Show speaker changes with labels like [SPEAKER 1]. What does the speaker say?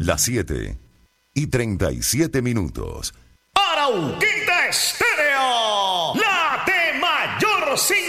[SPEAKER 1] Las 7:37.
[SPEAKER 2] Arauquita Estéreo, la de mayor sintonía.